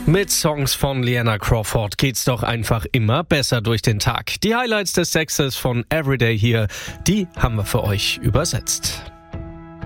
Mit Songs von Liana Crawford geht's doch einfach immer besser durch den Tag. Die Highlights des Sexes von Everyday hier, die haben wir für euch übersetzt.